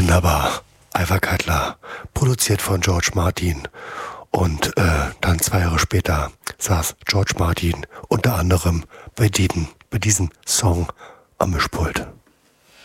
Wunderbar. Ivar Cutler, produziert von George Martin. Und dann 2 Jahre später saß George Martin unter anderem bei diesem Song am Mischpult.